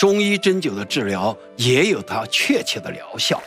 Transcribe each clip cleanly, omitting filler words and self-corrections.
中医针灸的治疗也有它确切的疗效。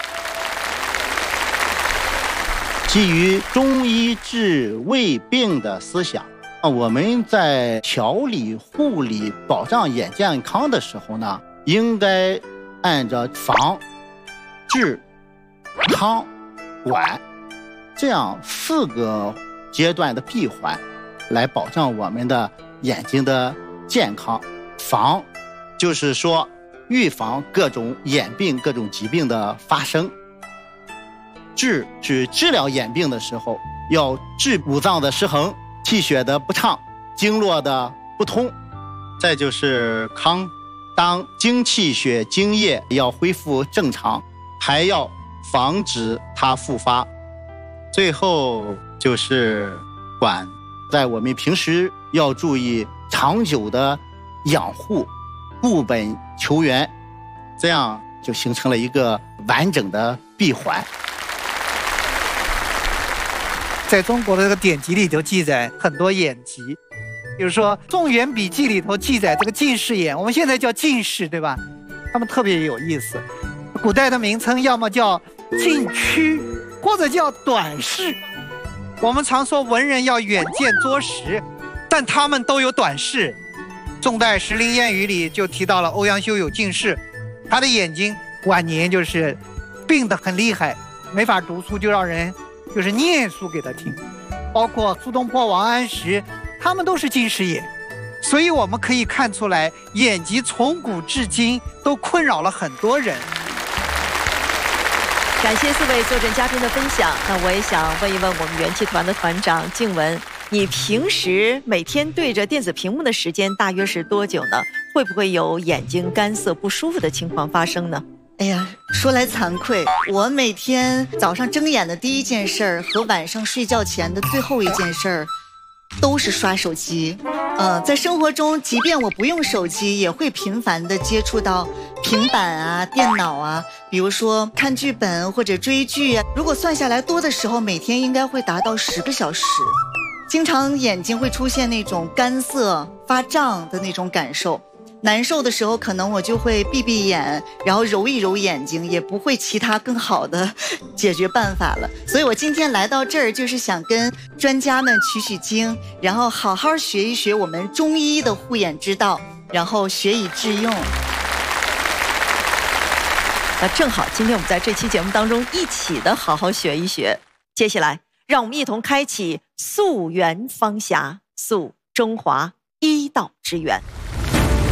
基于中医治未病的思想，我们在调理、护理、保障眼健康的时候呢，应该按照防、治、康、管这样4个阶段的闭环，来保障我们的眼睛的健康。防就是说预防各种眼病、各种疾病的发生。治是治疗眼病的时候，要治五脏的失衡、气血的不畅、经络的不通。再就是康，当精气血精液要恢复正常，还要防止它复发。最后就是管，在我们平时要注意长久的养护，固本求源，这样就形成了一个完整的闭环。 在中国的这个典籍里头记载很多眼疾，比如说《仲元笔记》里头记载这个近视眼，我们现在叫近视，对吧？他们特别有意思，古代的名称要么叫近屈，或者叫短视。我们常说文人要远见卓识，但他们都有短视。宋代《时令谚语》里就提到了欧阳修有近视，他的眼睛晚年就是病得很厉害，没法读书，就让人就是念书给他听。包括苏东坡、王安石，他们都是近视眼。所以我们可以看出来，眼疾从古至今都困扰了很多人。 感谢4位坐镇嘉宾的分享。那我也想问一问我们元气团的团长静文，你平时每天对着电子屏幕的时间大约是多久呢？会不会有眼睛干涩不舒服的情况发生呢？ 哎呀，说来惭愧，我每天早上睁眼的第一件事儿和晚上睡觉前的最后一件事儿都是刷手机。在生活中，即便我不用手机，也会频繁地接触到平板啊、电脑啊，比如说看剧本或者追剧啊。如果算下来多的时候，每天应该会达到10个小时。经常眼睛会出现那种干涩、发胀的那种感受。难受的时候，可能我就会闭闭眼，然后揉一揉眼睛，也不会其他更好的解决办法了。所以我今天来到这儿，就是想跟专家们取取经，然后好好学一学我们中医的护眼之道，然后学以致用。 那正好，今天我们在这期节目当中一起的好好学一学。接下来，让我们一同开启溯源方峡，溯中华医道之源。